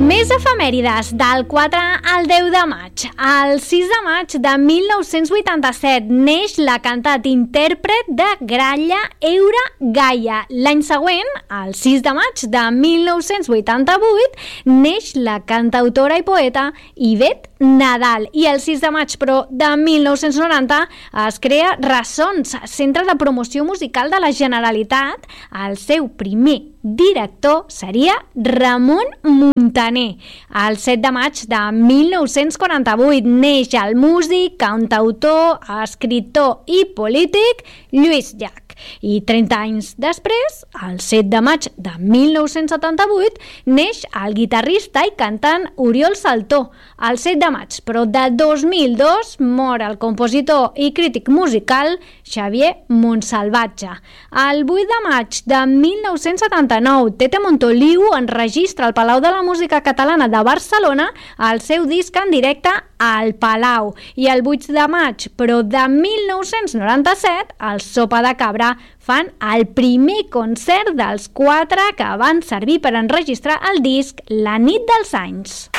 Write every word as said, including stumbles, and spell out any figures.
Més efemèrides, del quatre al deu de maig. El sis de maig de mil nou-cents vuitanta-set neix la cantant intèrpret de gralla Eura Gaia. L'any següent, el sis de maig de mil nou-cents vuitanta-vuit, neix la cantautora i poeta Ivette Nadal. I el sis de maig, però, de mil nou-cents noranta, es crea Ressons, centre de promoció musical de la Generalitat. El seu primer director seria Ramon Muntaner. El set de maig de mil nou-cents quaranta-vuit neix el músic, cantautor, escriptor i polític Lluís Llach. I trenta anys després, el set de maig de mil nou-cents setanta-vuit, neix el guitarrista i cantant Oriol Saltó. El set de maig, però, de dos mil dos, mor el compositor i crític musical Xavier Montsalvatge. El vuit de maig de mil nou-cents setanta-nou, Tete Montoliu enregistra al Palau de la Música Catalana de Barcelona el seu disc en directe al Palau. I el vuit de maig, però, de mil nou-cents noranta-set, el Sopa de Cabra fan el primer concert dels quatre que van servir per enregistrar el disc La nit dels anys.